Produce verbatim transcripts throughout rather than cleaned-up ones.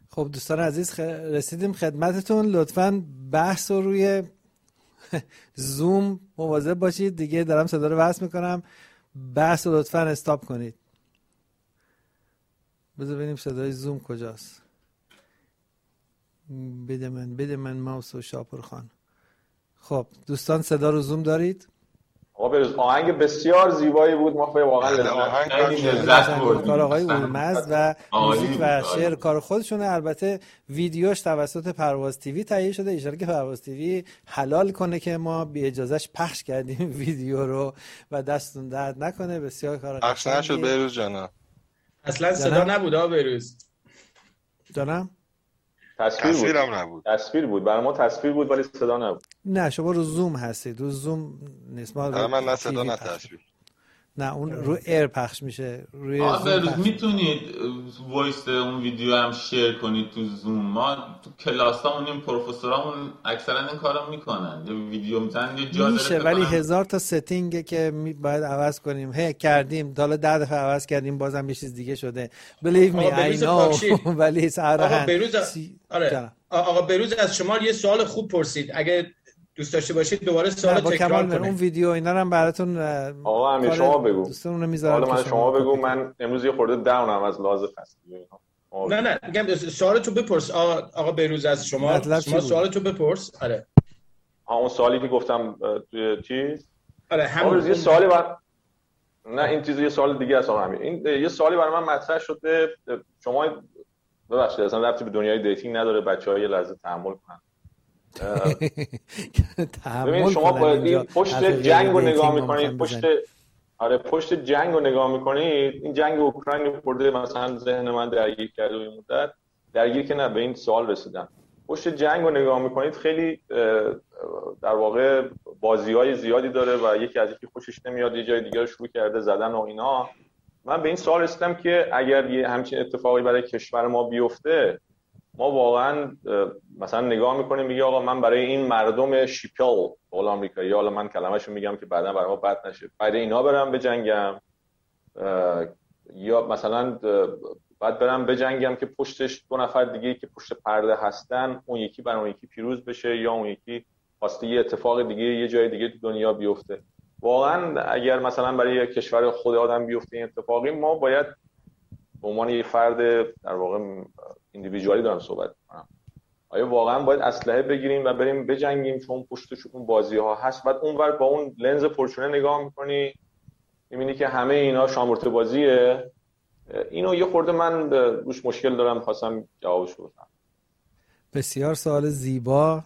خب دوستان عزیز خ... رسیدیم خدمتتون. لطفاً بحث رو روی زوم مواظب باشید دیگه. دارم صدا رو وصل میکنم، بحث رو لطفاً استاپ کنید. بذار ببینیم صدای زوم کجاست. بده من بده من ماوس و شاپور خان. خب دوستان صدا رو زوم دارید؟ آقا بروز آهنگ بسیار زیبایی بود، ما واقعا لذت بردیم. کار آقای اورمزد و موزیک و شعر کار خودشونه. البته ویدیوش توسط پرواز تیوی تهیه شده. ان شاءالله که پرواز تیوی حلال کنه که ما بی اجازهش پخش کردیم ویدیو رو و دستتون درد نکنه. بسیار کار پخش نشد بروز جانا. اصلا صدا نبود آقا بروز. جانم تصویر بود. تصویرم نبود. تصویر بود برای ما، تصویر بود ولی صدا نبود. نه شما رو زوم هستید، رو زوم نیست. ما رو من نه صدا نه تصویر. نه اون رو ایر پخش میشه. روی آقا زوم بروز میتونید وایس اون ویدیو هم شیر کنید تو زوم؟ ما تو کلاسامون این پروفسورامون اکثرا این کارو میکنن، یه ویدیو میزنن یه جا میشه ولی هزار تا ستینگه که می باید عوض کنیم. هی کردیم حالا ده دفعه عوض کردیم بازم یه چیز دیگه شده. believe me I know ولی آقا بروز سی... آره. آقا بروز از شما یه سوال خوب پرسید، اگه دوست داشته باشید دوباره سوال تکرار کنید. اون ویدیو اینا رو هم براتون آقا همین شما بگو. دوستان رو میذارم. حالا من شما بگو. من امروز یه خورده داونم از لحاظ فصلی. نه نه میگم سوالتو بپرس آقا آقا بروز از شما. شما سوالتو بپرس. آره ها اون سوالی که گفتم توی چیز. آره همون یه سوالی بر نه این چیز یه سوال دیگه است. آقا همین این یه سوالی برای من مطرح شده. شما ببخشید اصلا ربطی به دنیای دیتینگ نداره، بچه‌ها یه لحظه تحمل کنن. ببین شما باید پشت جنگ رو نگاه میکنید، پشت آره پشت جنگ رو نگاه میکنید. این جنگ اوکراین خورده مثلا ذهن من درگیر کرده و این مدت درگیر که نه به این سوال رسیدم. پشت جنگ رو نگاه میکنید خیلی در واقع بازی‌های زیادی داره و یکی از یکی خوشش نمیاد، یه جای دیگه رو شروع کرده زدن و اینا. من به این سوال رسیدم که اگر یه همچین اتفاقی برای کشور ما بیفته، ما واقعا مثلا نگاه میکنیم میگه آقا من برای این مردم شیپل اول آمریکایی، حالا من کلمه‌شو میگم که بعدا برای ما بد نشه، برای اینا برم بجنگم یا مثلا بعد برم بجنگم که پشتش دو نفر دیگه که پشت پرده هستن اون یکی برای اون یکی پیروز بشه یا اون یکی خواسته یه اتفاق دیگه یه جای دیگه تو دنیا بیفته. واقعا اگر مثلا برای یک کشور خود آدم بیفته این اتفاقی، ما باید به عنوان یه فرد در واقع ایندیویدوالی دارم صحبت می‌کنم، آیا واقعا باید اسلحه بگیریم و بریم بجنگیم چون پشتش اون بازی‌ها هست؟ بعد اونور با اون لنز پرچونه نگاه می‌کنی می‌بینی که همه اینا شامورته بازیه. اینو یه خورده من روش مشکل دارم، خواستم جوابش بدم. بسیار سوال زیبا،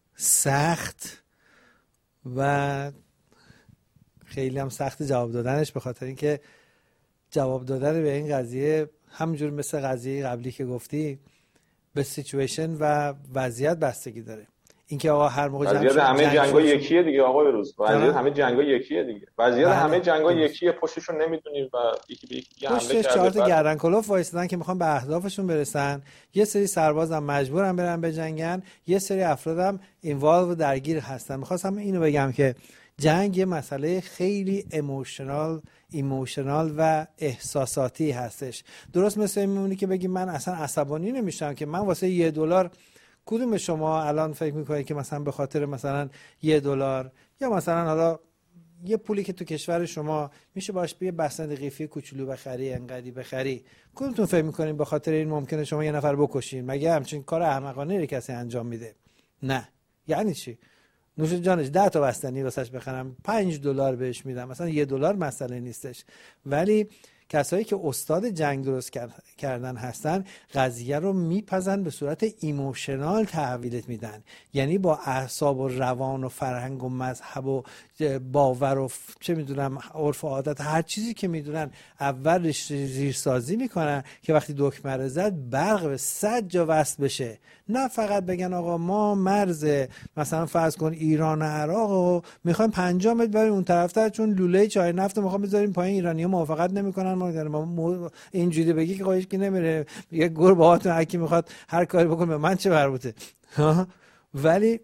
سخت و خیلی هم سخت جواب دادنش، به خاطر اینکه جواب دادن به این قضیه همونجور مثل قضیه قبلی که گفتی به سیچویشن و وضعیت بستگی داره. اینکه آقا هر موقع وضعیت همه جنگا یکیه دیگه آقا بروز، وضعیت همه جنگا یکیه دیگه، وضعیت همه جنگا یکیه، پشتشو نمیدونیم و یکی به یکی حمله کرده. پشتش چهار تا گردن کلوف وایسادن که میخوان به اهدافشون برسن. یه سری سرباز هم مجبورن برن بجنگن، یه سری افراد هم اینوالو و درگیر هستن. میخواستم اینو بگم که جنگ یه مسئله خیلی ایموشنال ایموشنال و احساساتی هستش. درست مثل این میمونی که بگی من اصلا عصبانی نمیشم که من واسه یه دلار، کدوم شما الان فکر میکنید که مثلا به خاطر مثلا یه دلار یا مثلا حالا یه پولی که تو کشور شما میشه باش یه بسنت قیفی کوچولو بخری انقدی بخری، کدومتون فکر میکنین به خاطر این ممکنه شما یه نفر بکشین؟ مگه همچین کار احمقانه رو کسی انجام میده؟ نه. یعنی چی؟ نوش جانش ده تا بستنی واسش بخرم پنج دلار بهش میدم، مثلا یه دلار مسئله نیستش. ولی کسایی که استاد جنگ درست کردن هستن قضیه رو میپزن به صورت ایموشنال تحویلت میدن، یعنی با اعصاب و روان و فرهنگ و مذهب و باور و چه میدونم عرف و عادت هر چیزی که میدونن اول زیرسازی میکنن که وقتی دکمه زد برق به صد جا وصل بشه. نه فقط بگن آقا ما مرز مثلا فرض کن ایران و عراق و میخوایم پنجاه متر بریم اون طرفتر چون لوله چای نفت میخوام بذاریم پایین، ایرانی‌ها موافقت نمیکنن. ما اینجوری بگی که قایش که نمیره، یه گور باهاتون هر کی میخواد هر کاری بکنه به من چه مربوطه. ولی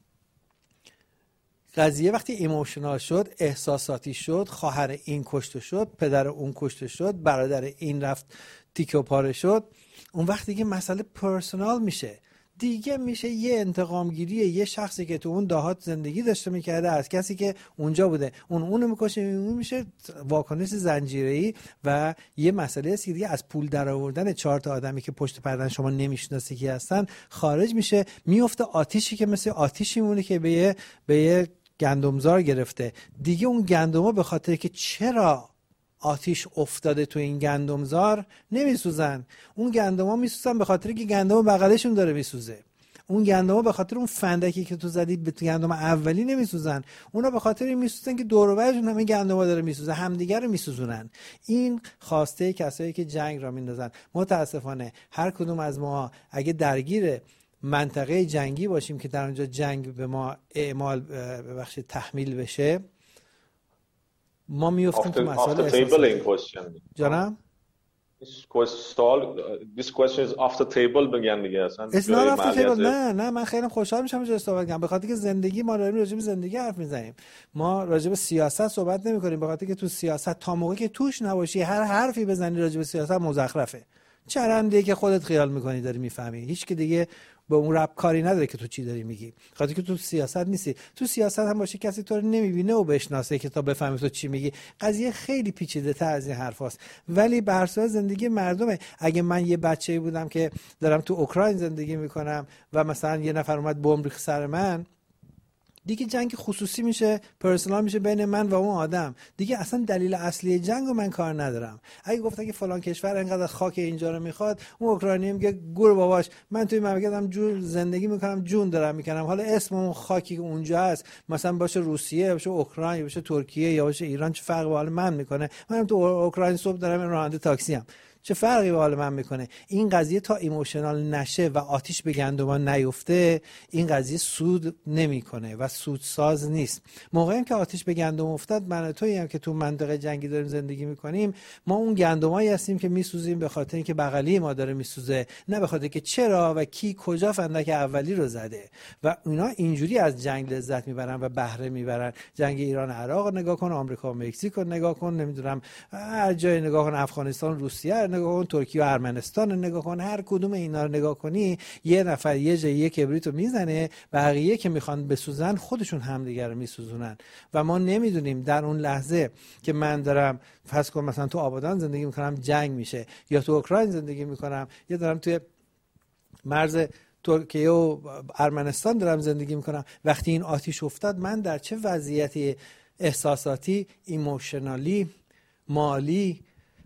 قضیه وقتی ایموشنال شد، احساساتی شد، خواهر این کشته شد، پدر اون کشته شد، برادر این رفت تیکه و پاره شد، اون وقت دیگه مسئله پرسونال میشه، دیگه میشه یه انتقام گیری یه شخصی که تو اون دهات زندگی داشته میکرده از کسی که اونجا بوده، اون اونو میکشه، اون میشه واکنش زنجیره‌ای و یه مسئله است که دیگه از پول در آوردن چهار تا آدمی که پشت پرده شما نمیشناسی کی هستن خارج میشه، میفته آتیشی که مثل آتیشی مونه که به یه به یه گندمزار گرفته. دیگه اون گندم‌ها به خاطر که چرا آتیش افتاده تو این گندمزار نمیسوزن، اون گندم‌ها میسوزن به خاطر که گندم بغلشون داره میسوزه. اون گندم‌ها به خاطر اون فندکی که تو زدید به گندم اولی نمیسوزن، اونا به خاطر این میسوزن که دور و برشون همین گندم‌ها داره میسوزه، همدیگه رو میسوزونن. این خواسته کسایی که جنگ را میندازن. متاسفانه هر کدوم از ما اگه درگیر منطقه جنگی باشیم که در اونجا جنگ به ما اعمال ببخشید تحمیل بشه، ما میفتیم تو مسائل احساسی. جانم This question is off the table بگم دیگه اصلا. It's not off the table. نه نه من خیلی خوشحال میشم اینجا صحبت کنم، به خاطر که زندگی ما داریم راجع به زندگی حرف میزنیم، ما راجع به سیاست صحبت نمیکنیم، به خاطر که تو سیاست تا موقعی که توش نباشی هر حرفی بزنی راجع به سیاست مزخرفه. چرندیه که خودت خیال میکنی داری میفهمی، هیچ که دیگه به اون رب کاری نداره که تو چی داری میگی، خاطر که تو سیاست نیستی. تو سیاست هم باشه کسی تو رو نمیبینه و بشناسه که تا بفهمی تو چی میگی. قضیه خیلی پیچیده تر از این حرفاست، ولی به هر صورت زندگی مردمه. اگه من یه بچه‌ای بودم که دارم تو اوکراین زندگی میکنم و مثلا یه نفر اومد بمب ریخت سر من، دیگه جنگ خصوصی میشه، پرسونال میشه بین من و اون آدم. دیگه اصلا دلیل اصلی جنگو من کار ندارم. اگه گفتن که فلان کشور انقدر خاک اینجا رو میخواد، اون اوکراینی میگه گور باباش، من توی مملکتم جون زندگی میکنم، جون دارم میکنم، حالا اسم اون خاکی که اونجا هست مثلا باشه روسیه، باشه اوکراین، باشه ترکیه یا باشه ایران، چه فرقی با حال من میکنه؟ منم تو اوکراین صبح دارم راننده تاکسی ام، چه فرقی به حال من میکنه؟ این قضیه تا ایموشنال نشه و آتیش به گندمان نیفته، این قضیه سود نمیکنه و سودساز نیست. موقعی که آتیش به گندم افتاد، من تویی هم که تو منطقه جنگی داریم زندگی میکنیم، ما اون گندمایی هستیم که میسوزیم به خاطر اینکه بغلی ما داره میسوزه، نه به خاطر که چرا و کی کجا فندک اولی رو زده. و اینا اینجوری از جنگ لذت میبرن و بهره میبرن. جنگ ایران عراق نگاه کن، آمریکا و مکزیک رو نگاه کن، نمیدونم هر جای نگاه کن، افغانستان، روسیه نگاه کن، ترکیه و ارمنستان رو نگاه کن، هر کدوم اینا رو نگاه کنی یه نفر یه جای یه کبریتو میزنه، بقیه که میخوان بسوزن خودشون همدیگه رو میسوزونن و ما نمیدونیم در اون لحظه که من دارم فرض کن مثلا تو آبادان زندگی میکنم جنگ میشه، یا تو اوکراین زندگی میکنم، یا دارم توی مرز ترکیه و ارمنستان دارم زندگی میکنم، وقتی این آتیش افتاد من در چه وضعیتی احساساتی، ایموشنالی، مالی،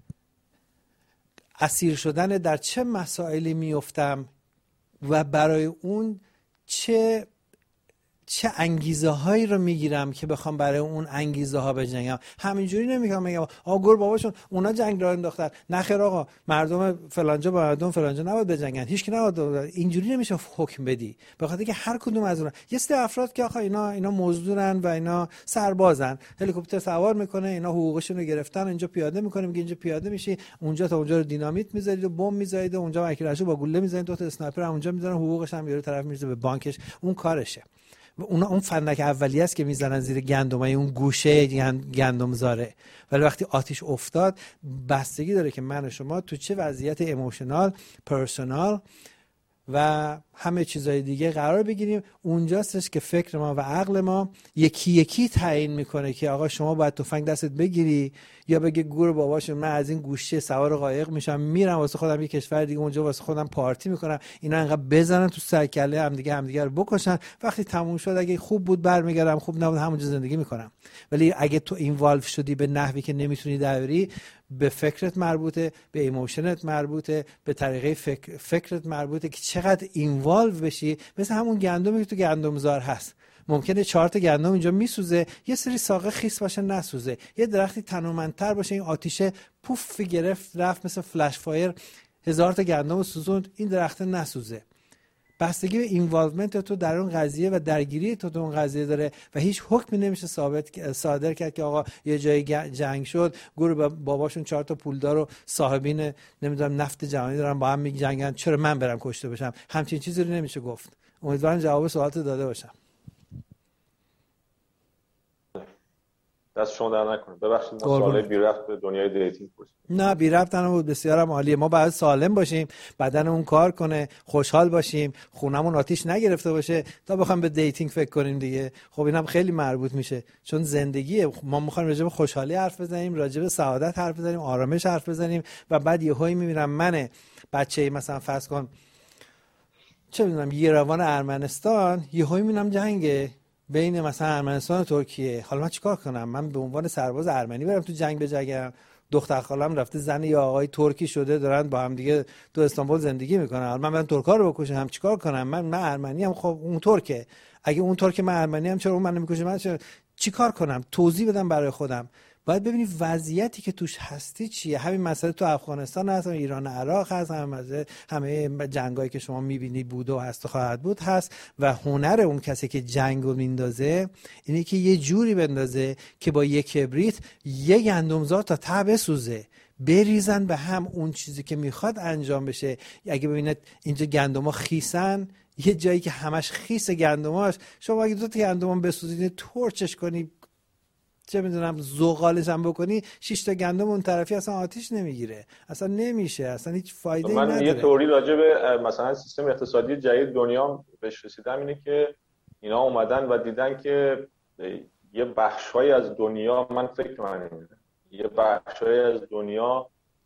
اسیر شدن در چه مسائلی میافتم و برای اون چه چه انگیزه هایی رو میگیرم که بخوام برای اون انگیزه ها بجنگم. همینجوری نمیگم میگم آقا گور باباشون اونا جنگ را انداختن، نخیر آقا مردم فلانجا با مردم فلانجا نباید بجنگن، هیچ کی نباید. اینجوری نمیشه حکم بدی، به خاطر که هر کدوم از اونها یه سری افراد که آقا اینا اینا مزدورن و اینا سربازن، هلیکوپتر سوار میکنه، اینا حقوقشون رو گرفتن، اینجا پیاده میکنه، میگه اینجا پیاده میشی، اونجا تا اونجا رو دینامیت میذارید و بمب میذارید، اونجا مکراشو با گوله میزنید، دو تا اسنایپر اونجا میذارن، حقوقش هم یارو طرف میرسه به بانکش، اون کارشه. اونا اون فندک اولیه است که میزنن زیر گندمای اون گوشه گندمزاره. ولی وقتی آتیش افتاد بستگی داره که من و شما تو چه وضعیت ایموشنال، پرسونال و همه چیزای دیگه قرار بگیریم. اونجاستش که فکر ما و عقل ما یکی یکی تعیین میکنه که آقا شما باید تفنگ دستت بگیری یا بگی گور باباشون من از این گوشه سوار قایق میشم میرم واسه خودم یه کشور دیگه اونجا واسه خودم پارتی میکنم، اینا انقدر بزنن تو سرکله هم دیگه هم دیگه رو بکشن، وقتی تموم شد اگه خوب بود برمیگردم، خوب نبود همونجا زندگی میکنم. ولی اگه تو اینوالو شدی به نحوی که نمیتونی دوری، به فکرت مربوطه، به ایموشنت مربوطه، به طریقه فکر فکرت مربوطه که چقدر اینوالو بشی. مثل همون گندمی که تو گندمزار هست، ممکنه چهار تا گندم اینجا میسوزه، یه سری ساقه خیس باشه نسوزه، یه درختی تنومندتر باشه این آتیشه پوف گرفت رفت مثل فلش فایر هزار تا گندم سوزوند، این درخت نسوزه. بستگی به اینوالومنت تو در اون قضیه و درگیری تو تو اون قضیه داره و هیچ حکمی نمیشه ثابت صادر کرد که آقا یه جای جنگ شد، گروه باباشون چهار تا پولدار و صاحبین نمیدونم نفت جهانی دارن با هم میجنگن، چرا من برم کشته بشم؟ همچین چیزی رو نمیشه گفت. امیدوارم جواب سوالت داده باشم. دست شما در نکنه. ببخشید ما سوالای بی ربط به دنیای دیتینگ پرسیدیم. نه بی ربط نبود، بسیارم عالیه. ما باید سالم باشیم، بدنمون کار کنه، خوشحال باشیم، خونمون آتیش نگرفته باشه تا بخوام به دیتینگ فکر کنیم دیگه. خب اینم خیلی مربوط میشه، چون زندگیه. ما میخوایم راجع به خوشحالی حرف بزنیم، راجع به سعادت حرف بزنیم، آرامش حرف بزنیم و بعد یهویی میبینم من بچه‌ای مثلا فرض کن چه میدونم یراوان ارمنستان، یهویی میبینم جنگه بین مثلا ارمنستان و ترکیه. حالا من چیکار کنم؟ من به عنوان سرباز ارمنی برم تو جنگ بجنگم؟ دختر خالم رفته زن یا آقای ترکی شده دارن با هم دیگه تو استانبول زندگی میکنن، حالا من برم ترکا رو بکشم چیکار کنم؟ من من ارمنی ام، خب اون ترکه، اگه اون ترک من ارمنی ام چرا اون منو میکشه؟ من چرا چیکار کنم؟ توضیح بدم برای خودم. باید ببینی وضعیتی که توش هستی چیه. همین مسئله تو افغانستان هست، ایران عراق هست، همه همه جنگایی که شما میبینی بود و هست و خواهد بود هست. و هنر اون کسی که جنگو میندازه اینه که یه جوری بندازه که با یک کبریت یه گندمزار تا ته بسوزه، بریزن به هم اون چیزی که میخواد انجام بشه. اگه ببینید اینجا گندما خیسن، یه جایی که همش خیس گندماش، شما اگه دو تا گندم بسوزید تورچش کنی چه میدونم زغالش هم بکنی، شش تا گندم اون طرفی اصلا آتیش نمیگیره، اصلا نمیشه، اصلا هیچ فایده ای نداره. من یه توری راجع به مثلا سیستم اقتصادی جدید دنیا بهش رسیدم اینه که اینا اومدن و دیدن که یه بخشای از دنیا، من فکر من اینه یه بخشای از دنیا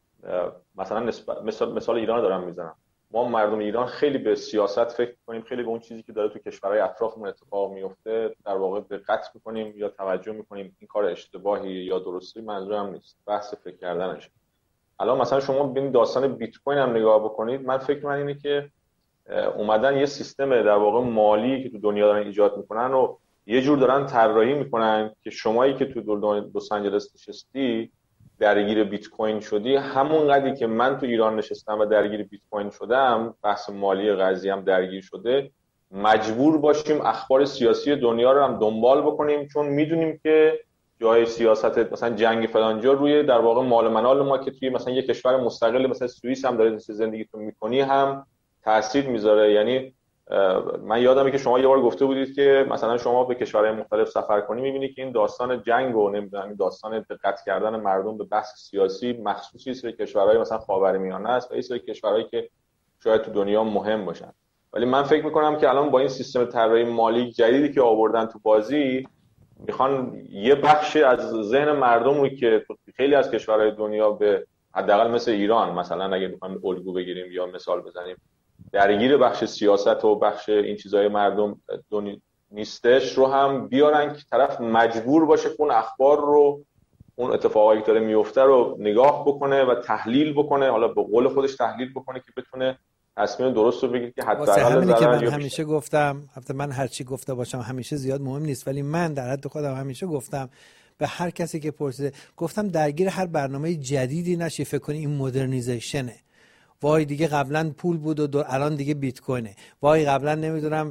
مثلا مثال مثال ایران دارم میزنم، ما مردم ایران خیلی به سیاست فکر کنیم، خیلی به اون چیزی که داره تو کشورهای اطرافمون اتفاق میفته در واقع دقت میکنیم یا توجه میکنیم. این کار اشتباهی یا درستی منظورم نیست، بحث فکر کردنشه. الان مثلا شما ببینید داستان بیت کوین هم نگاه بکنید، من فکر من اینه که اومدن یه سیستم در واقع مالی که تو دنیا دارن ایجاد میکنن و یه جور دارن طراحی میکنن که شمایی که تو لس آنجلس نشستی درگیر بیت کوین شدی، همون قدری که من تو ایران نشستم و درگیر بیت کوین شدم، بحث مالی قضیه هم درگیر شده، مجبور باشیم اخبار سیاسی دنیا رو هم دنبال بکنیم، چون میدونیم که جای سیاست مثلا جنگ فلان جا روی در واقع مال منال ما که توی مثلا یک کشور مستقل مثلا سوئیس هم داره زندگیتون میکنی هم تاثیر میذاره. یعنی من یادمه که شما یه بار گفته بودید که مثلا شما به کشورهای مختلف سفر کنی میبینی که این داستان جنگ و نمیدونم داستان دقت کردن مردم به بحث سیاسی مخصوصی سری کشورهای مثلا خاورمیانه است و این سری کشورهایی که شاید تو دنیا مهم باشن. ولی من فکر میکنم که الان با این سیستم طراحی مالی جدیدی که آوردن تو بازی، میخوان یه بخش از ذهن مردم رو که خیلی از کشورهای دنیا به حداقل مثل ایران مثلا اگه بخوایم الگو بگیریم یا مثال بزنیم درگیر بخش سیاست و بخش این چیزای مردم دنیا نیستش رو هم بیارن که طرف مجبور باشه اون اخبار رو، اون اتفاقایی که داره میفته رو نگاه بکنه و تحلیل بکنه، حالا به قول خودش تحلیل بکنه که بتونه تصمیم درست رو بگیره که حداقل ضرر که من همیشه گفتم، البته من هر چی گفته باشم همیشه زیاد مهم نیست، ولی من در حد خودم همیشه گفتم به هر کسی که پرسیده، گفتم درگیر هر برنامه جدیدی نشی فکر کنی این مدرنیزیشنه. وای دیگه قبلا پول بود و الان دیگه بیت کوینه. وای قبلا نمیدونم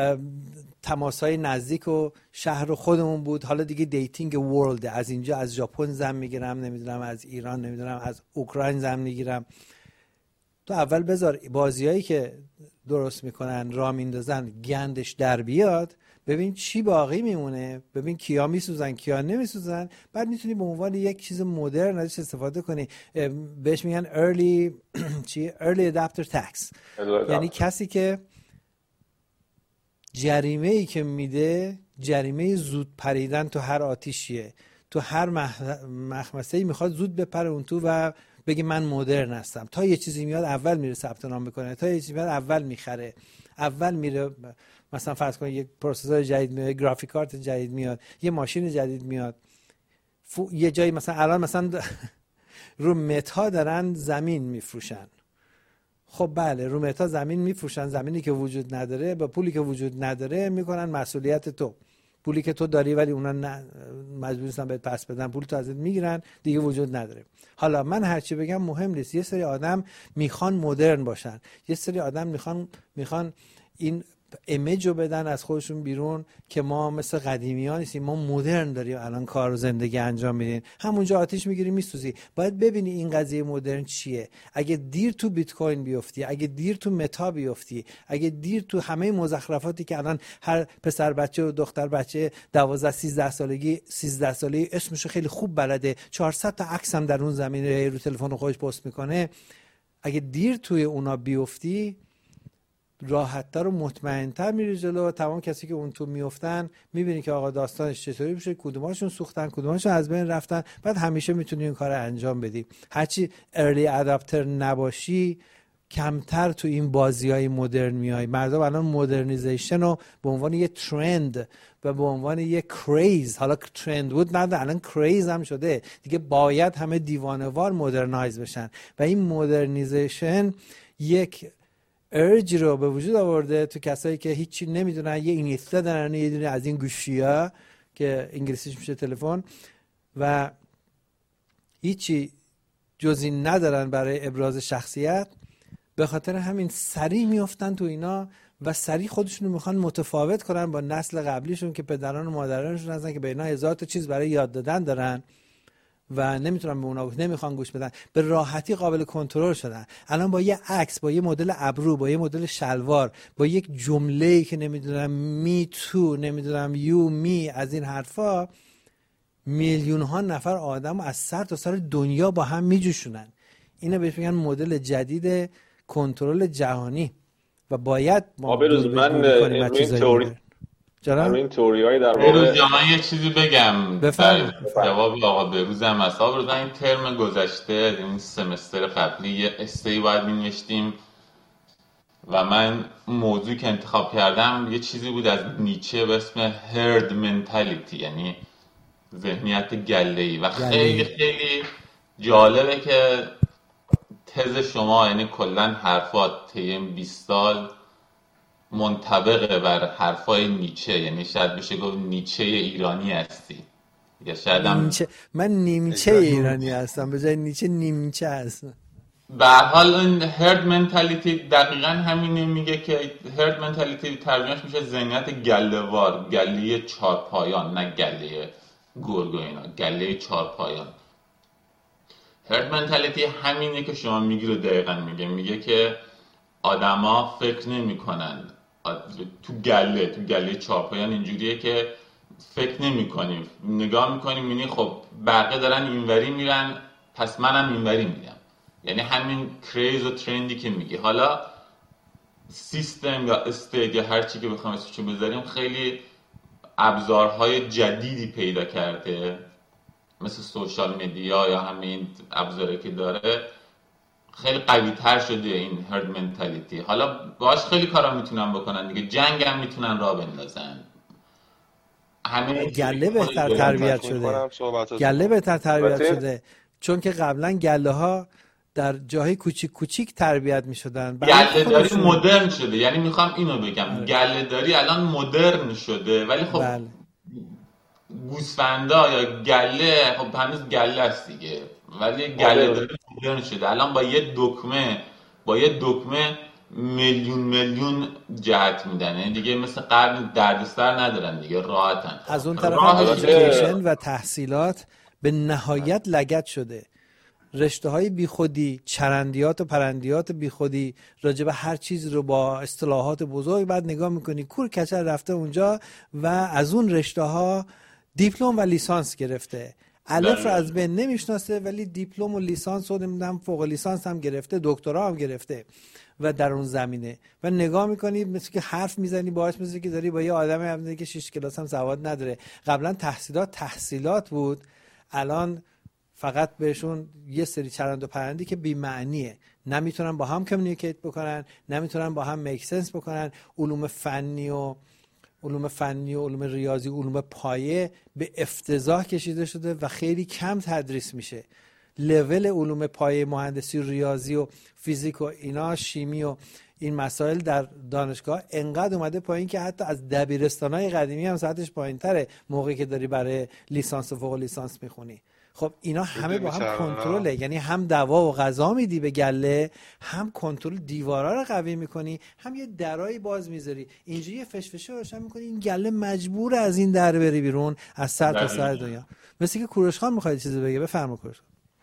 تماسهای نزدیک و شهر خودمون بود، حالا دیگه دیتینگ ورلد، از اینجا از ژاپن زن میگیرم، نمیدونم از ایران، نمیدونم از اوکراین زن میگیرم. تو اول بذار بازیایی که درست میکنن راه میندازن گندش در بیاد، ببین چی باقی میمونه، ببین کیا میسوزن کیا نمیسوزن، بعد میتونی به عنوان یک چیز مدرن ازش استفاده کنی. بهش میگن early چی early adapter tax، یعنی کسی که جریمه ای که میده جریمه زود پریدن تو هر آتیشیه، تو هر مخمسه‌ای میخواد زود بپره اون تو و بگی من مدرن هستم. تا یه چیزی میاد اول میره ثبت نام بکنه، تا یه چیزی میاد اول میخره، اول میره مثلا فرض کن یک پروسسور جدید میاد، گرافیک کارت جدید میاد، یه ماشین جدید میاد، فو... یه جایی مثلا الان مثلا رو متا دارن زمین میفروشن. خب بله رو متا زمین میفروشن، زمینی که وجود نداره با پولی که وجود نداره میکنن مسئولیت تو، پولی که تو داری ولی اونا نه مجبور نیستن بهت پس بدن، پول تو ازت میگیرن دیگه وجود نداره. حالا من هرچی بگم مهم نیست، یه سری آدم میخوان مدرن باشن، یه سری آدم میخوان میخوان این ایمیج رو بدن از خودشون بیرون که ما مثل قدیمیان نیستیم، ما مدرن داریم الان کار و زندگی انجام میدیم. همونجا آتیش میگیری میسوزی. باید ببینی این قضیه مدرن چیه. اگه دیر تو بیت کوین بیفتی، اگه دیر تو متا بیفتی، اگه دیر تو همه مزخرفاتی که الان هر پسر بچه و دختر بچه دوازده سیزده سالگی سیزده سالگی اسمشو خیلی خوب بلده، چهارصد تا عکس هم در اون زمینه رو تلفن خودش پست میکنه، اگه دیر توی اونا بیفتی راحت‌تر و مطمئن‌تر میری جلو. تمام کسی که اون تو میافتن میبینی که آقا داستانش چطوری میشه، کدوماشون سوختن، کدوماشون از بین رفتن. بعد همیشه میتونی این کار انجام بدی. هرچی ارلی اداپتر نباشی کمتر تو این بازی‌های مدرن میای. مردم الان مدرنیزیشن رو به عنوان یه ترند و به عنوان یه کریز، حالا ترند بود نه الان کریز هم شده دیگه، باید همه دیوانه‌وار مدرنایز بشن و این مدرنیزیشن یک ارج رو به وجود آورده تو کسایی که هیچی نمیدونن، یه اینیستا دارن، یه دونه از این گوشی‌ها که انگلیسیش میشه تلفن و هیچی جزی ندارن برای ابراز شخصیت. به خاطر همین سریع میافتن تو اینا و سریع خودشون رو میخوان متفاوت کنن با نسل قبلیشون که پدران و مادرانشون هستن که به اینا هزار تا چیز برای یاد دادن دارن و نمیتونن به اونا نمیخوان گوش بدن. به راحتی قابل کنترل شدن. الان با یه عکس، با یه مدل ابرو، با یه مدل شلوار، با یک جمله‌ای که نمیدونم می تو، نمیدونم یو می، از این حرفا میلیون ها نفر آدم از سر تا سر دنیا با هم میجوشونن. اینا بهش میگن مدل جدید کنترل جهانی و باید ما بروز من این تئوری همین تئوریای در واقع بروز من یه چیزی بگم در جواب آقا بروزم اصلا بروز این ترم گذشته این سمستر قبلی یه استی باید می‌نوشتیم و من موضوعی که انتخاب کردم یه چیزی بود از نیچه به اسم هرد منتالیتی، یعنی ذهنیت گله‌ای و خیلی خیلی جالبه که تز شما یعنی کلن حرفات طی بیست سال منطبقه بر حرفای نیچه، یعنی شاید بشه گفت نیچه ایرانی هستی یا شاید هم نیچه. من نیمچه ایرانی هستم به جای نیچه نیمچه هستم. به هر حال این هرد منتالیتی دقیقاً همینه، میگه که هرد منتالیتی ترجمهش میشه ذهنیت گله‌وار، گله چهارپایان، نه گله گرگ و اینا، گله چهارپایان. هرد منتالیتی همینه که شما میگی رو دقیقاً میگه. میگه که آدما فکر نمی‌کنن تو گله تو گله چهارپایان اینجوریه که فکر نمی‌کنیم، نگاه می‌کنیم می‌بینی خب بقیه دارن اینوری میرن پس منم اینوری میرم. یعنی همین کریز و ترندی که میگی. حالا سیستم یا استیت یا هر چی که بخوام اسمشو بذاریم خیلی ابزارهای جدیدی پیدا کرده مثل سوشال مدیا یا همین ابزاری که داره، خیلی قوی تر شده این هرد منتالیتی. حالا باهاش خیلی کارا میتونن بکنن دیگه، جنگ هم میتونن راه بندازن. همین گله بهتر تربیت شده گله بهتر تربیت شده چون که قبلا گله ها در جاهای کوچیک کوچیک تربیت میشدن. گله داری مدرن شده، یعنی میخوام اینو بگم گله داری الان مدرن شده ولی خب بله. گوسفندا یا گله خب هنوز گله است دیگه، ولی گله داری مدرن شده. الان با یه دکمه با یه دکمه میلیون میلیون جهت میدن، یعنی دیگه مثل قبل دردسر ندارن دیگه، راحتن. از اون طرف ادویکیشن و تحصیلات به نهایت لگد شده. رشته های بیخودی، چرندیات و پرندیات بیخودی، راجب هر چیز رو با اصطلاحات بزرگ بعد نگاه میکنی کور کچل رفته اونجا و از اون رشته ها دیپلم و لیسانس گرفته. الف رو از بین نمیشناسه ولی دیپلم و لیسانس رو نمیدونم فوق لیسانس هم گرفته، دکترا هم گرفته و در اون زمینه و نگاه میکنی مثل که حرف میزنی باهاش مثل که داری با یه آدمی حرف میزنی که شش کلاس هم سواد نداره. قبلا تحصیلات تحصیلات بود، الان فقط بهشون یه سری چرند و پرندی که بی معنیه، نمیتونن با هم کمیونیکیت بکنن، نمیتونن با هم میک سنس بکنن. علوم فنی و علوم فنی و علوم ریاضی، علوم پایه به افتضاح کشیده شده و خیلی کم تدریس میشه. لول علوم پایه مهندسی و ریاضی و فیزیک و اینا، شیمی و این مسائل در دانشگاه انقدر اومده پایین که حتی از دبیرستانای قدیمی هم ساعتش پایین تره موقعی که داری برای لیسانس و فوق لیسانس میخونی. خب اینا همه با هم کنترله، یعنی هم دوا و غذا میدی به گله، هم کنترل دیوارا رو قوی میکنی، هم یه درایی باز میذاری، اینجوری فشفشه روشن میکنی، این گله مجبور از این در بری بیرون از سر تا سر دنیا. مثل که کوروش خان میخواد چیزی بگه، بفرما کوروش.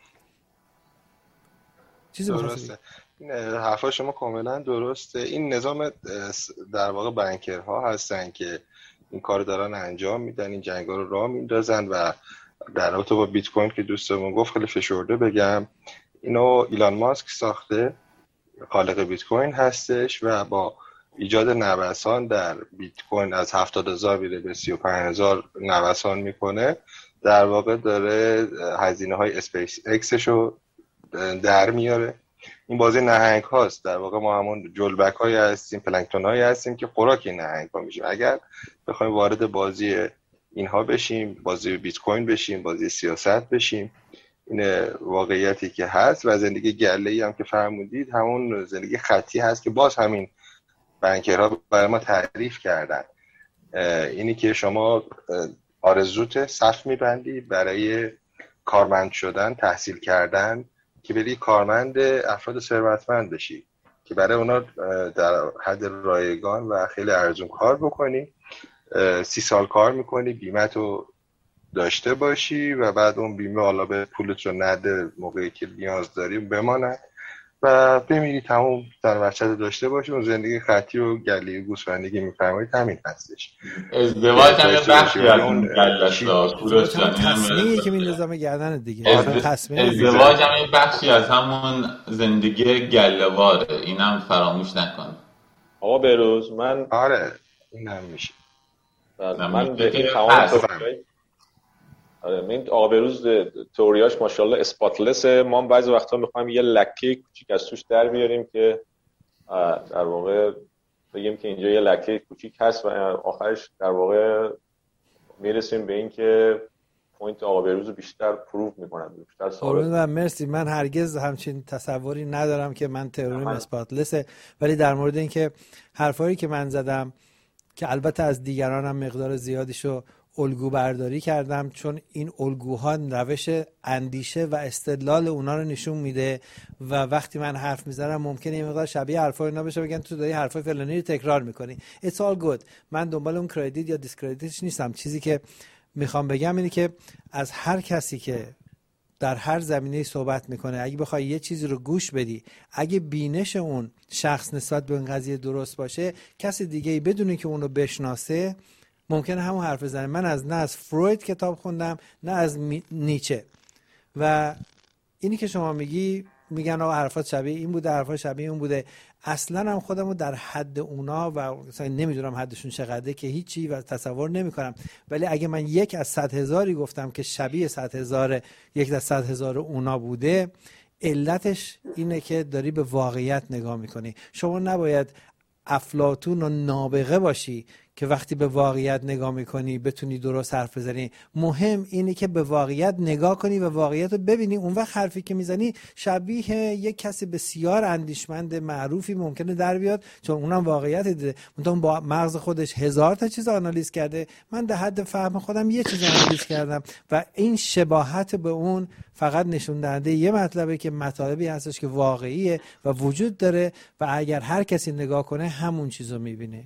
چیزی درسته. این حرفا شما کاملا درسته. این نظام در واقع بانکرها هستن که این کار دارن انجام میدن، این جنگا رو راه میندازن و در رابطه با بیت کوین که دوستمون گفت خیلی فشرده بگم، اینو ایلان ماسک ساخته، خالق بیت کوین هستش و با ایجاد نوسان در بیت کوین از هفتاد هزار میره به سی و پنج هزار نوسان میکنه، در واقع داره هزینه های اسپیس اکسش رو در میاره. این بازی نهنگ هاست، در واقع ما همون جلبک های هستیم، پلانکتون های هستیم که خوراک این نهنگ ها میشیم. اگر بخوایم وارد بازی اینها بشیم، بازی بیت کوین بشیم، بازی سیاست بشیم، این واقعیتی که هست و زندگی گله‌ای هم که فرمودید همون زندگی خطی هست که باز همین بانکرها برای ما تعریف کردن. اینی که شما آرزوت صف میبندی برای کارمند شدن، تحصیل کردن، که بری کارمند افراد ثروتمند بشی که برای اونا در حد رایگان و خیلی ارزون کار بکنی، سی سال کار میکنی، بیمه‌تو داشته باشی و بعد اون بیمه حالا به پولت رو نده موقعی که نیاز داری بمانه و بمیری، تمام در وحشت داشته باشی. اون زندگی خطی و گلی و گوسفندی میفرمایید همین هستش. ازدواج هم یه بخشی از اون گله‌ست، کوروش جان، تصمیمی که این نظام گردن دیگه. ازدواج هم یه بخشی از همون زندگی گله‌واره، اینم فراموش نکن. آقا بهروز من آره اینم میشه. من به این تمام آره من آقا بهروز تئوریاش ماشاءالله اسپاتلسه. ما بعضی وقتا میخوایم یه لکه کوچیک از توش در بیاریم که در واقع بگیم که اینجا یه لکه کوچیک هست و آخرش در واقع میرسیم به این که پوینت آقا بهروز رو بیشتر پروف میکنن، بیشتر ثابت میکنن. مرسی. من هرگز همچین تصوری ندارم که من تئوریم اسپاتلسه، ولی در مورد این که حرفایی که من زدم که البته از دیگرانم مقدار زیادیشو الگو برداری کردم، چون این الگوها روش اندیشه و استدلال اونا رو نشون میده و وقتی من حرف میزنم ممکنه یه مقدار شبیه حرفای اینا بشه، بگن تو داری حرفای فلانی رو تکرار میکنی. It's all good. من دنبال اون کردیت یا دیسکردیتش نیستم. چیزی که میخوام بگم اینه که از هر کسی که در هر زمینه صحبت میکنه، اگه بخوای یه چیزی رو گوش بدی، اگه بینش اون شخص نسبت به این قضیه درست باشه، کسی دیگه ای بدونه که اون رو بشناسه ممکنه همون حرف بزنه. من از نه از فروید کتاب خوندم نه از نیچه و اینی که شما میگی میگن آقا حرفات شبیه این بوده، حرفات شبیه اون بوده، اصلا هم خودمو در حد اونا و مثلا نمیدونم حدشون چقدره که هیچی و تصور نمیکنم، ولی اگه من یک از صد هزاری گفتم که شبیه صد هزار یک از صد هزار اونا بوده، علتش اینه که داری به واقعیت نگاه میکنی. شما نباید افلاطون و نابغه باشی که وقتی به واقعیت نگاه میکنی بتونی درست حرف بزنی. مهم اینه که به واقعیت نگاه کنی و واقعیت رو ببینی. اون وقت حرفی که میزنی شبیه یک کسی بسیار اندیشمند معروفی ممکنه در بیاد، چون اونم واقعیت دیده، اون با مغز خودش هزار تا چیز آنالیز کرده، من در حد فهم خودم یه چیز آنالیز کردم و این شباهت به اون فقط نشون دهنده یه مطلبه که مطالبی هستش که واقعیه و وجود داره و اگر هر کسی نگاه کنه همون چیزو میبینه.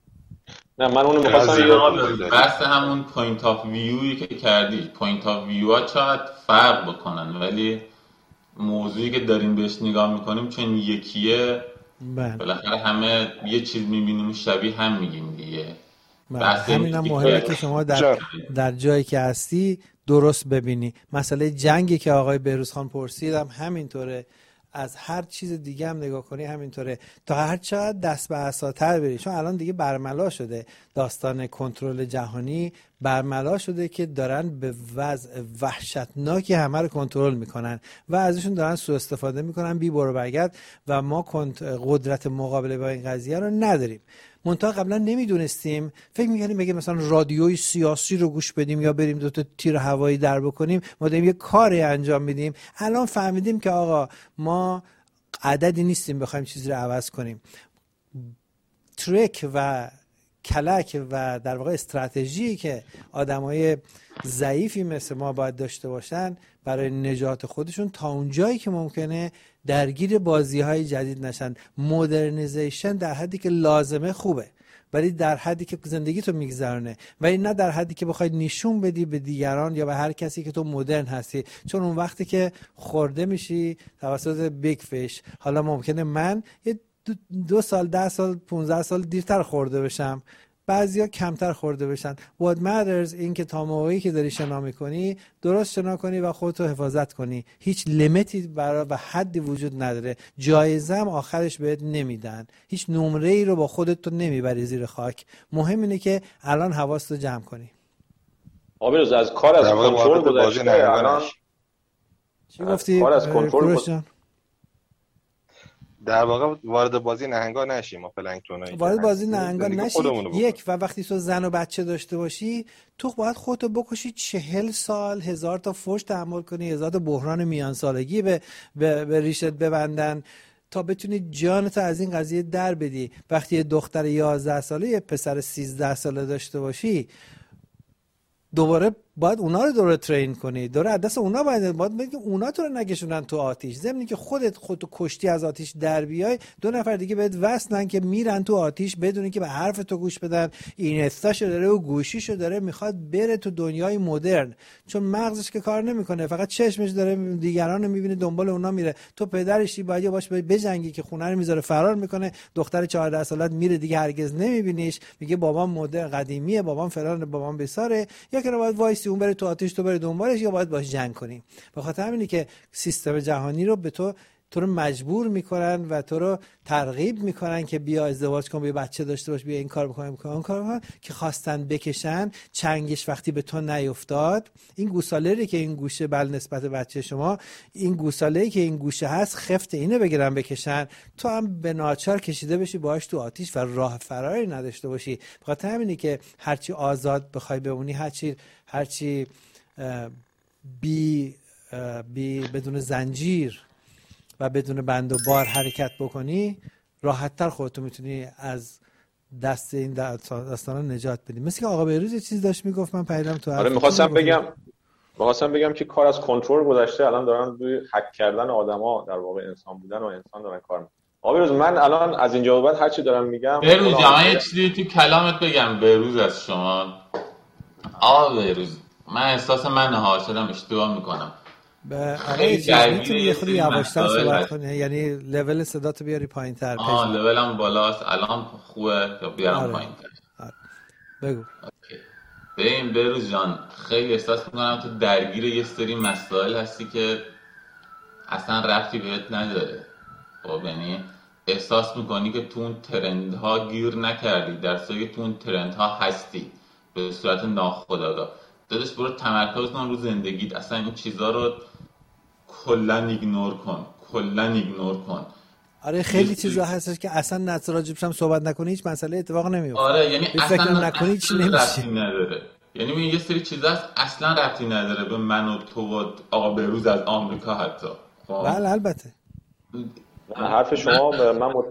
نه من اونو می‌خواستم بحث همون پوینت آف ویویی که کردی، پوینت آف ویو ها شاید فرق بکنن ولی موضوعی که داریم بهش نگاه میکنیم چون یکیه، بالاخره همه یه چیز میبینیم شبیه هم میگیم دیگه. همین هم مهمه که شما در, در جایی که هستی درست ببینی. مسئله جنگی که آقای بهروز خان پرسیدم همینطوره، از هر چیز دیگه هم نگاه کنی همینطوره، تا هر چقدر دست به عصاتر بری، چون الان دیگه برملا شده داستان کنترل جهانی، برملا شده که دارن به وضع وحشتناکی همه رو کنترل میکنن و ازشون دارن سوء استفاده میکنن بی برو برگرد و ما قدرت مقابله با این قضیه رو نداریم. منتها قبلا نمیدونستیم، فکر می‌کردیم بگیم مثلا رادیوی سیاسی رو گوش بدیم یا بریم دو تا تیر هوایی در بکنیم ما داریم یه کاری انجام میدیم. الان فهمیدیم که آقا ما عددی نیستیم بخوایم چیزی رو عوض کنیم. تریک و کلک و در واقع استراتژی که آدمای ضعیفی مثل ما باید داشته باشن برای نجات خودشون تا اونجایی که ممکنه درگیر بازی‌های جدید نشن. مدرنیزیشن در حدی که لازمه خوبه، ولی در حدی که زندگی تو میگذرونه، ولی نه در حدی که بخوای نشون بدی به دیگران یا به هر کسی که تو مدرن هستی. چون اون وقتی که خورده میشی توسط بیگ فیش، حالا ممکنه من یه دو سال ده سال پونزده سال دیرتر خورده بشم، بعضیا کمتر خورده بشن. what matters این که تا موقعی که داری شنا میکنی درست شنا کنی و خودتو حفاظت کنی. هیچ لیمیتی برای و حدی وجود نداره. جایزه هم آخرش بهت نمیدن، هیچ نمره ای رو با خودت تو نمیبری زیر خاک. مهم اینه که الان حواستو جمع کنی. آبروز از کار از کنترل گذشته. الان چی گفتی؟ کار از کنترل در واقع وارد بازی نهنگا نشیم. ما پلنگتونایی وارد بازی نهنگا نشی. یک، و وقتی تو زن و بچه داشته باشی تو باید خودتو بکشی چهل سال، هزار تا فحش تحمل کنی، هزار تا بحران میان سالگی به, به, به ریشت ببندن تا بتونی جانتو از این قضیه در بدی. وقتی یه دختر یازده ساله یه پسر سیزده ساله داشته باشی دوباره باید اونا رو دوره ترین کنی، دوره از دست اونا باید باید بگی اونا تو رو نگشونن تو آتیش. ضمن که خودت خودتو کشتی از آتیش در بیای، دو نفر دیگه بهت وصلن که میرن تو آتیش بدون که به حرف تو گوش بدن. این استاشو داره و گوشیشو داره، میخواد بره تو دنیای مدرن، چون مغزش که کار نمیکنه، فقط چشمش داره دیگران رو میبینه دنبال اونا میره. تو پدرشی باید یا باش بجنگی که خونه رو میذاره فرار میکنه. دختر چهارده سالت میره دیگه هرگز نمیبینیش، میگه بابام مدرن قدیمیه، بابام فلان، بابام بساره. یا که باید وایسی اون بره تو آتیش تو بره دنبالش، یا باید باش جنگ کنیم. به خاطر همینه که سیستم جهانی رو به تو تو رو مجبور میکنن و تو رو ترغیب میکنن که بیا ازدواج کن، بیا بچه داشته باش، بیا این کار بکن، بکن اون کار بکن، که خواستن بکشن چنگش وقتی به تو نیفتاد. این گوساله‌ای که این گوشه بل نسبت بچه شما، این گوساله‌ای که این گوشه هست خفت اینو بگیرن بکشن، تو هم به ناچار کشیده بشی باهاش تو آتیش و راه فراری نداشته باشی. به خاطر همینه که هرچی آزاد بخوای بمونی، هرچی هرچی بی بی بدون زنجیر و بدون بند و بار حرکت بکنی، راحت‌تر خودتو میتونی از دست این داستانا نجات بدی. مثل که آقا بهروز یه چیز داشت میگفت، من پیدام تو. آره می‌خواستم بگم می‌خواستم بگم که کار از کنترل گذشته، الان دارن روی هک کردن آدما، در واقع انسان بودن و انسان دارن کار می‌کنن. آقا بهروز من الان از اینجا به بعد هر چی دارم میگم، بهروز من یه چیزی تو کلامت بگم. بهروز از شما آقا بهروز، من احساس من ها شدم اشتباه میکنم. به آقای چیز میتونی یه خودی یواشتر صحبت کنی، یعنی لول صداتو بیاری پایین تر. آه لولم بالاست الان خوبه یا بیارم آره. پایین تر؟ آره. بگو. ببین بهروز جان، خیلی احساس میکنم تو درگیر یه سری مسائل هستی که اصلا ربطی بهت نداره. خب یعنی احساس میکنی که تو اون ترندها گیر نکردی، در صورتی که تو اون ترندها هستی به صورت ناخودآگاه. داداش برو تمرکز کن رو زندگیت، اصلا این چیزا رو کلا ایگنور کن، کلا ایگنور کن. آره خیلی چیزا هستش که اصلا نظر راجبش هم صحبت نکنی هیچ مسئله اتفاق نمیفته. آره یعنی اصلا نکنی چی نمیشه. نداره. یعنی این یه سری چیزا هست اصلا ربطی نداره به من و تو و آقا بهروز از آمریکا حتی. بله البته. حرف شما من مت...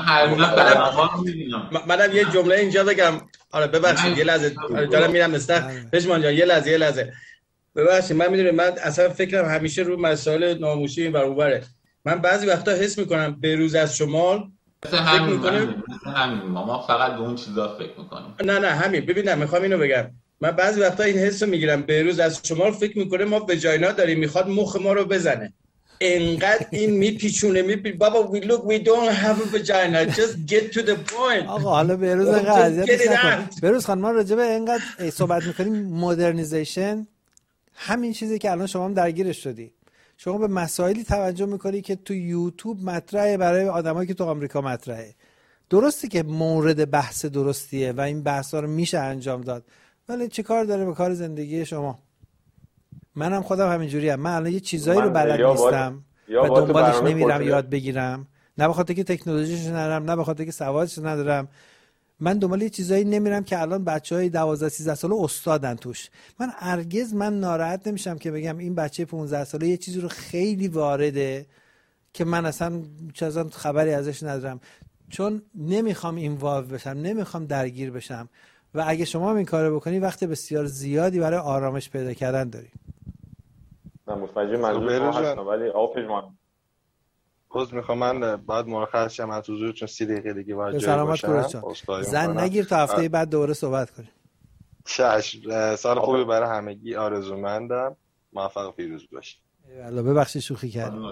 منم یه جمله اینجا بگم. آره ببخشید یه لحظه دارم میرم استخ پشمان جان، یه لحظه یه لحظه ببخشید. من میدونم من اصلا فکرم همیشه رو مسائل ناموسی این ور اونوره. من بعضی وقتا حس میکنم بهروز از شمال فکر میکنه همین ما فقط به اون چیزا فکر میکنیم. نه نه همین ببینم میخوام اینو بگم. من بعضی وقتا این حسو میگیرم بهروز از شمال فکر میکنه ما وجاینا داریم، میخواد مخ ما رو بزنه. انقدر این میپیچونه میپی بابا we look we don't have a vagina just get to the point. آقا حالا بهروز انقدر اذیتش نکن. بهروز خانم ما راجع به اینقدر صحبت میکنیم مدرنیزیشن، همین چیزی که الان شما هم درگیرش شدی. شما به مسائلی توجه میکنی که تو یوتیوب مطرحه برای آدمایی که تو آمریکا مطرحه. درسته که مورد بحث درستیه و این بحثا رو میشه انجام داد، ولی چه کار داره به کار زندگی شما؟ منم خودم همینجوریم. من الان یه چیزایی رو بلد نیستم و دنبالش نمیرم یاد بگیرم، نه به خاطر که تکنولوژیش ندارم، نه به خاطر که سوادش ندارم. من دنبال یه چیزایی نمیرم که الان بچهای دوازده سیزده ساله استادن توش. من هرگز من ناراحت نمیشم که بگم این بچه پانزده ساله یه چیزی رو خیلی وارده که من اصلا چه خبری ازش ندارم. چون نمیخوام اینوالو بشم، نمیخوام درگیر بشم. و اگه شما هم این کارو بکنی وقت بسیار زیادی برای آرامش پیدا کردن داری. من متوجه منظور شما هستم، ولی آقا پژمان باز میخوام من بعد مرخص شم از حضور، چون سی دقیقه دیگه باید جای باشم. زن نگیر تا هفته بعد دوباره صحبت کنیم. چشم. سال خوبی برای همگی آرزومندم. موفق و پیروز باشید. والله ببخشید شوخی کردم.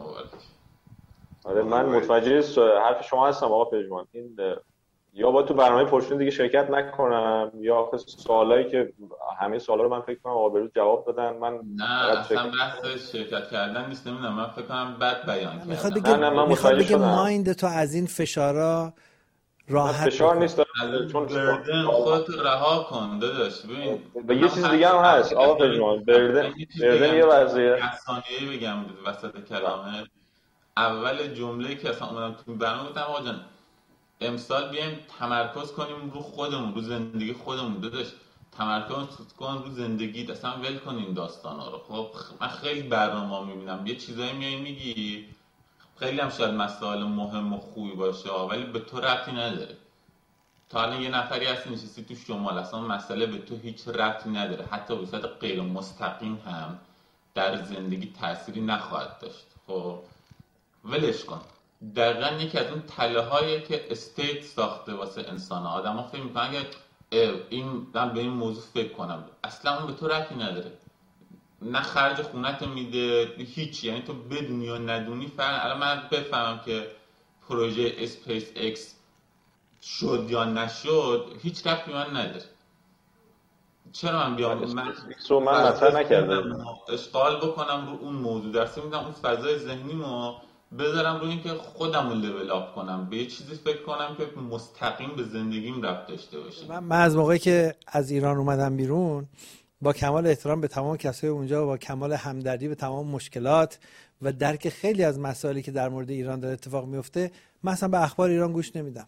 آره من متوجه حرف شما هستم آقا پژمان. این یا با تو برنامه پرسشون دیگه شرکت نکنم، یا سوالایی که همه سوالا رو من فکر کنم آقا بروز جواب دادن. من نه اصلا بحث شرکت کردن نیست. نمیدونم، من فکر کنم بد بیان کردم. میخواد بگه نه نه میخواد بگه مایند تو از این فشارا راحت فشار نیست، چون بردن خودت رها کن داداش. ببین به یه چیز دیگه هم هست آقا پژمان. بردن بردن یه وضعیه ثانیه‌ای بگم وسط کلامه. اول جمله‌ای که اصلا اومدم تو برنامه گفتم آقا جان امسال بیایم تمرکز کنیم رو خودمون، رو زندگی خودمون. داداش تمرکز کن رو زندگی، اصلا ول کن این داستانا رو. خب من خیلی برنامه‌ها میبینم یه چیزایی میای میگی، خیلی هم شاید مسائل مهم و خوبی باشه ولی به تو ربطی نداره. تا الان یه نفری هستی نشستی تو شمال، اصلا مسئله به تو هیچ ربطی نداره، حتی به صورت غیر مستقیم هم در زندگی تأثیری نخواهد داشت. خب ولش کن. دقیقا یکی از اون تله هایی که استیت ساخته واسه انسان ها. آدم ها فکر میکنن که این من به این موضوع فکر کنم، اصلا اون به تو ربطی نداره. نه خرج خونت میده هیچ، یعنی تو بدونی یا ندونی فرق. الان من بفهمم که پروژه اسپیس ایکس شد یا نشد هیچ ربطی من نداره. چرا من بیام من رو من مطرح نکردم اشغال بکنم رو اون موضوع، درسته میدم اون فضای ذهنیمو بذارم رو این که خودم رو لول آپ کنم، به یه چیزی فکر کنم که مستقیم به زندگیم ربط داشته باشه. من, من از موقعی که از ایران اومدم بیرون با کمال احترام به تمام کسای اونجا و با کمال همدردی به تمام مشکلات و درک خیلی از مسائلی که در مورد ایران داره اتفاق میفته، من اصلا به اخبار ایران گوش نمیدم.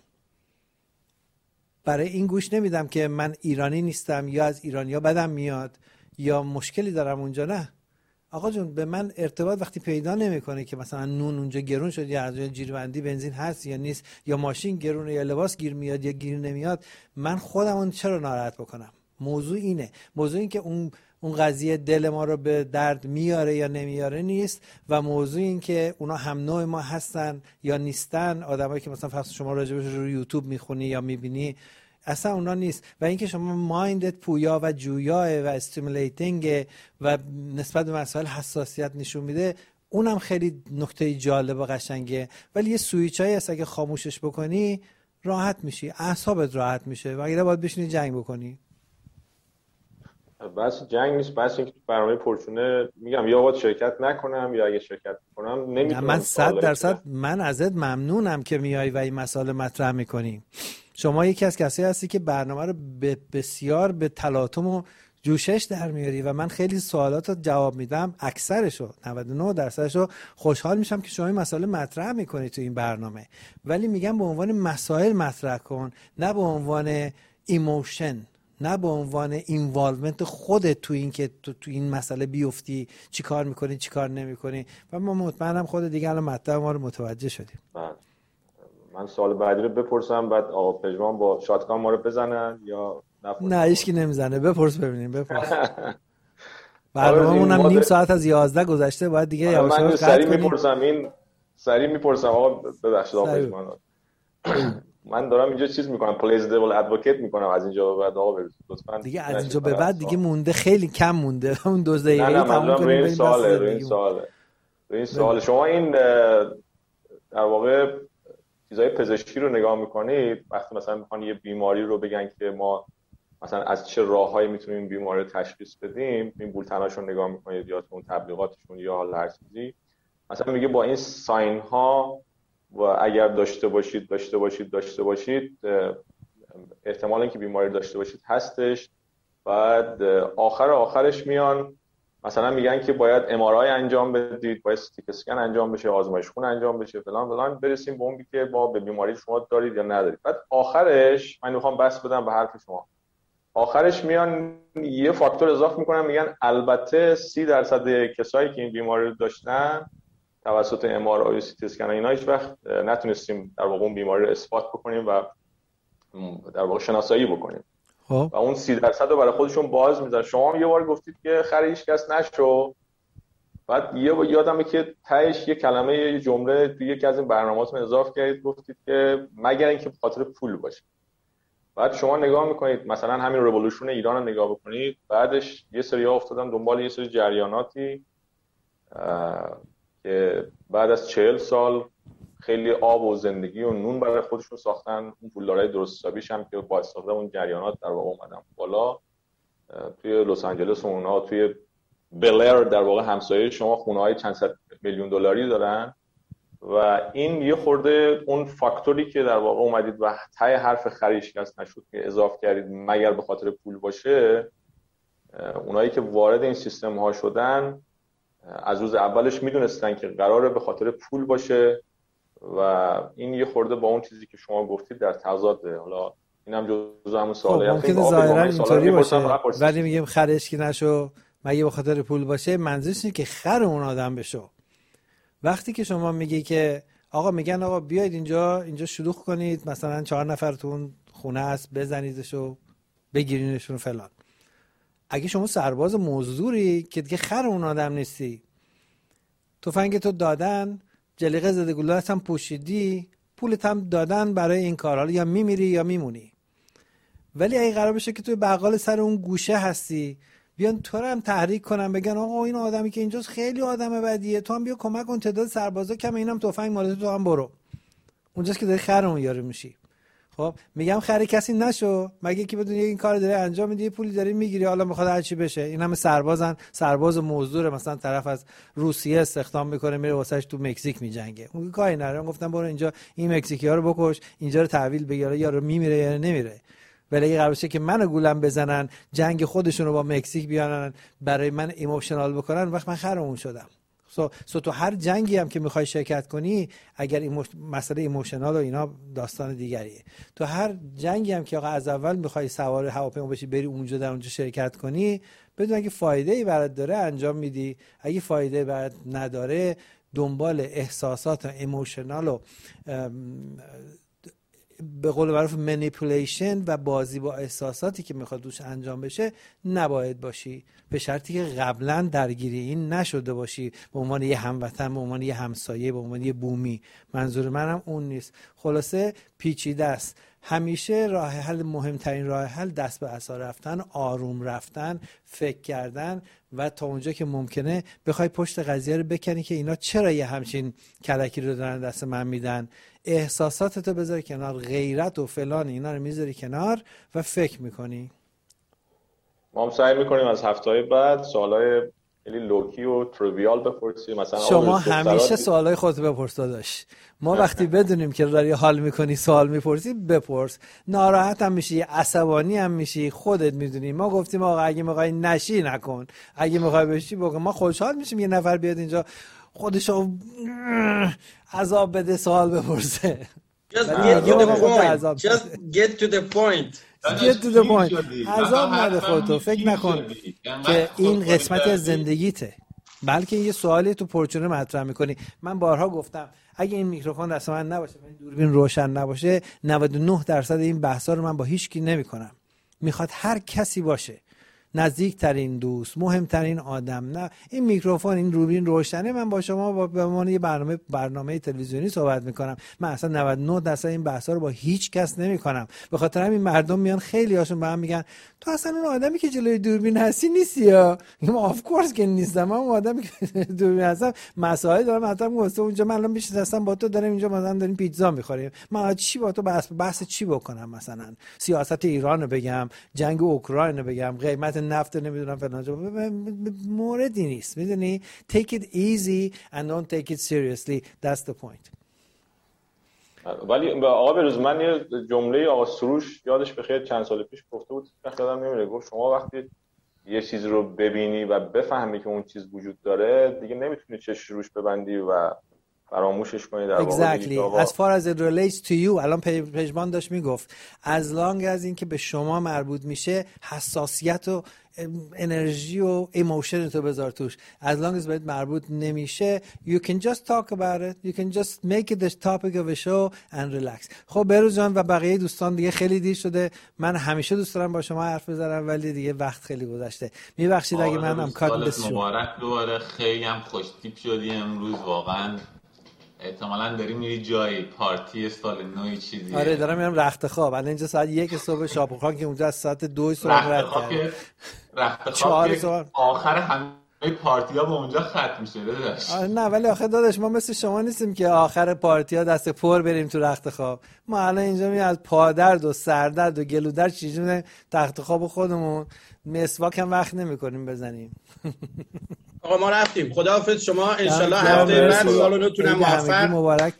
برای این گوش نمیدم که من ایرانی نیستم یا از ایرانیا بدم میاد یا مشکلی دارم اونجا. نه آقا جون، به من ارتباط وقتی پیدا نمیکنه که مثلا نون اونجا گرون شد یا از جیروندی بنزین هست یا نیست، یا ماشین گرونه یا لباس گیر میاد یا گیر نمیاد، من خودم اون چرا ناراحت بکنم؟ موضوع اینه. موضوع این که اون اون قضیه دل ما رو به درد میاره یا نمیاره نیست، و موضوع این که اونا هم نوع ما هستن یا نیستن. آدمایی که مثلا فرض شما راجبش رو یوتیوب میخونی یا میبینی، اصلا اونا نیست. و اینکه شما مایندت پویا و جویاه و استیمولیتینگ و نسبت به مسائل حساسیت نشون میده، اونم خیلی نکته جالب و قشنگه. ولی یه سویچایی هست اگه خاموشش بکنی راحت میشی، اعصابت راحت میشه، و اگه باید بشینی جنگ بکنی. بس جنگ نیست، بس اینکه برنامه پرچونه میگم یا باید شرکت نکنم یا اگه شرکت کنم نمیتونم. من صد درصد من ازت ممنونم که میای و این مسائل مطرح میکنی. شما یکی از کسایی هستی که برنامه رو بسیار به تلاطم و جوشش در میاری و من خیلی سوالات رو جواب میدم، اکثرشو نود و نه درصدشو خوشحال میشم که شما این مسائل مطرح میکنی تو این برنامه. ولی میگم به عنوان مسائل مطرح کن، نه به عنوان ایموشن، نه به عنوان اینوالومنت خودت تو این که تو, تو این مسئله بیفتی چی کار میکنی چی کار نمیکنی. و ما مطمئنم خود دیگه الان مطلب ما رو متوجه شدیم. من سوال بعدی رو بپرسم بعد آقا پژمان با شاتگان ما رو بزنن یا نپرسن؟ نه هیچ کی نمیزنه. بپرس ببینیم. بپرس. برنامه‌مون هم نیم ساعت از یازده گذشته، باید دیگه یواش یواش قطع کنیم. سریع میپرسم این سریع میپرسم آقا ببخشید آقا پژمان، من دارم اینجا چیز میکنم، پلیز دیول ادوکیت میکنم از اینجا به بعد. آقا لطفا دیگه از اینجا به بعد دیگه مونده، خیلی کم مونده، اون دو دقیقه تموم کنیم. این سواله روی این سواله روی این سوال شما این در واقع چیزای پزشکی رو نگاه میکنید، وقتی مثلا میخوان یه بیماری رو بگن که ما مثلا از چه راههایی میتونیم این بیماری رو تشخیص بدیم، این بولتناشون نگاه میکنید یا اون تبلیغاتشون یا حالا هر چیزی، مثلا میگه با این ساین ها و اگر داشته باشید داشته باشید داشته باشید احتمال اینکه بیماری داشته باشید هستش. بعد آخر آخرش میان مثلا میگن که باید ام آر آی انجام بدید، باید سی تی اسکن انجام بشه، آزمایش خون انجام بشه، فلان فلان، برسیم به اون که ما به بیماری شما دارید یا ندارید. بعد آخرش من میخوام بس بدم به حرف شما، آخرش میان یه فاکتور اضافه میکنن، میگن البته سی درصد کسایی که این بیماری رو داشتن توسط ام آر آی و سی تی اسکن اینا هیچ وقت نتونستیم در واقع اون بیماری رو اثبات بکنیم و در واقع شناسایی بکنیم. خب و اون سی درصد رو برای خودشون باز میذارن. شما هم یه بار گفتید که خر هیچ کس نشو، بعد یه بار یادمه که تهش یه کلمه یه جمله توی یکی از این برنامه‌هاتون اضافه کردید، گفتید که مگر اینکه به خاطر پول باشه. بعد شما نگاه میکنید مثلا همین رولوشن ایران رو نگاه بکنید، بعدش یه سری ها افتادن دنبال یه سری جریاناتی که بعد از چهل سال خیلی آب و زندگی و نون برای خودشون ساختن. اون پولدارای درست حسابیش هم که با استفاده اون جریانات در واقع اومدن بالا. توی لس آنجلس و اونها توی بلر در واقع همسایه شما خونه‌های چند صد میلیون دلاری دارن و این یه خورده اون فاکتوری که در واقع اومدید و ته حرف خریش کس نشد که اضافه کردید مگر به خاطر پول باشه، اونایی که وارد این سیستم ها شدن از روز اولش میدونستن که قراره به خاطر پول باشه و این یه خورده با اون چیزی که شما گفتید در تضاده. حالا اینم جزء همون سواله. خب ممکنه ظاهرا اینطوری باشه ولی میگیم خرش کی نشو مگه به خاطر پول باشه، منظورش اینه که خر اون آدم بشو. وقتی که شما میگی که آقا میگن آقا بیاید اینجا اینجا شلوغ کنید، مثلا چهار نفرتون خونه است بزنیدشو بگیرینشون فلان، اگه شما سرباز مزدوری که دیگه خر اون آدم نیستی، تفنگ تو دادن، جلیقه زده گلولت هم پوشیدی، پولت هم دادن برای این کار، حالا یا میمیری یا میمونی. ولی اگه قرار بشه که توی بغل سر اون گوشه هستی، بیان تو رو هم تحریک کنن بگن آقا این آدمی که اینجاست خیلی آدم بدیه، تو هم بیا کمک کن، تعداد سربازا کمه، اینم تفنگ مال تو هم برو، اونجاست که داری خر اون یارو میشی. خب میگم خر کسی نشو مگه که بدون این کار داره انجام میدی، پولی داری میگیری، حالا میخواد هر چی بشه. این همه سربازن، سرباز مزدور، مثلا طرف از روسیه استخدام میکنه میره واسش تو مکزیک میجنگه، اون کاری نداره. گفتم برو اینجا این مکزیکی‌ها رو بکش، اینجا رو تحویل بگیر، یا رو میمیره یا نمیره. ولی اگه قرار باشه که منو گولم بزنن، جنگ خودشون رو با مکزیک بیانن برای من ایموشنال بکنن، وقت من خرمون شدم. سو سو تو هر جنگی هم که میخوای شرکت کنی، اگر این ایموش... مسئله ایموشنال و اینا داستان دیگریه. تو هر جنگی هم که آقا از اول میخوای سوار هواپیما بشی بری اونجا در اونجا شرکت کنی، بدون اگه فایده ای برات داره انجام میدی، اگه فایده برات نداره دنبال احساسات و ایموشنال و به قول معروف منیپولیشن و بازی با احساساتی که میخواد دوش انجام بشه نباید باشی، به شرطی که قبلا درگیری این نشده باشی به عنوان یه هموطن، به عنوان یه همسایه، به عنوان یه بومی. منظور منم اون نیست. خلاصه پیچیده است. همیشه راه حل، مهمترین راه حل دست به عصا رفتن، آروم رفتن، فکر کردن و تا اونجا که ممکنه بخوای پشت قضیه رو بکنی که اینا چرا یه همچین کلکی رو دارن دست من میدن. احساساتتو بذاری کنار، غیرت و فلان اینا رو میذاری کنار و فکر میکنی. ما هم سعی میکنیم از هفته‌های بعد سوالای خیلی لوکی و تریویال بپرسیم. مثلا شما همیشه سوالای خودت بپرس داداش. ما وقتی بدونیم که داری حال میکنی سوال میپرسی بپرس. ناراحت هم میشی، عصبانی هم میشی، خودت میدونی. ما گفتیم آقا اگه میخوای نشی نکن، اگه میخوای بشی بکن. ما خوشحال میشیم یه نفر بیاد اینجا خودشو عذاب بده سوال بپرسه. Just get to the point. Just get to the point. get to the point. عذاب نده خودتو. فکر نکن که این قسمتی از زندگیته، بلکه یه سوالی تو پرچونه مطرح میکنی. من بارها گفتم اگه این میکروفون دست من نباشه و این دوربین روشن نباشه، نود و نه درصد این بحثا رو من با هیچ کی نمیکنم. میخواد هر کسی باشه، نزدیکترین دوست، مهمترین آدم. نه این میکروفون، این دوربین روشنه، من با شما به عنوان یه برنامه برنامه تلویزیونی صحبت میکنم. من اصلا نود و نه درصد این بحثا رو با هیچ کس نمیکنم. به خاطر همین مردم میان خیلی هاشون به من میگن تو اصلا اون آدمی که جلوی دوربین هستی نیستی. یا میگم آف کورس که نیستم، من اون آدمی که دوربین هستم مسائل دارم. حتی گفتم اونجا من الان میشستم با تو داریم اینجا مثلا داریم پیتزا میخوریم، من چی با تو بحث بحث چی بکنم؟ مثلا سیاست ایران رو بگم، جنگ اوکراین رو بگم، قیمت نفت نمیدونم فلان، موردی نیست. میدونی take it easy and don't take it seriously. That's the point. ولی آقا بروز من یه جمله آقا سروش یادش بخیر چند سال پیش گفته بود، وقتی آدم نمیره، گفت شما وقتی یه چیز رو ببینی و بفهمی که اون چیز وجود داره دیگه نمیتونی چشم روش ببندی و فراموشش کنید در واقع exactly. as far as it relates to you. الان پژمان داشت میگفت as long as این که به شما مربوط میشه حساسیت و انرژی و ایموشن تو بذار توش. as long as بهت مربوط نمیشه you can just talk about it, you can just make it the topic of a show and relax. خب بهروز جان و بقیه دوستان دیگه خیلی دیر شده، من همیشه دوست دارم با شما حرف بزنم ولی دیگه وقت خیلی گذشته. میبخشید اگه منم کات بسیار مبارک دوباره، خیلی هم خوش تیپ شدی امروز واقعا. احتمالاً داری میری جایی پارتی سال نوی چیزیه. آره دارم میرم رخت خواب. الان اینجا ساعت یک صبح شاپورخان که اونجا از ساعت دو صبح رد کرد. رخت خواب که آخر همه پارتی ها به اونجا ختم میشه داداش. آره نه ولی آخه داداش ما مثل شما نیستیم که آخر پارتی ها دست پر بریم تو رخت خواب. ما الان اینجا می از پادرد و سردرد و گلودرد چیزونه تخت خواب خودمون، مسواک هم وقت نمیکنیم بزنیم. آقا ما رفتیم. خداحافظ شما، انشالله هفته بعد سال نوتونم موفق. مبارک.